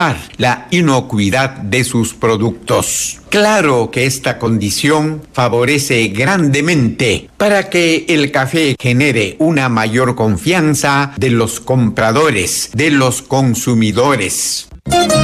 la inocuidad de sus productos. Claro que esta condición favorece grandemente para que el café genere una mayor confianza de los compradores, de los consumidores.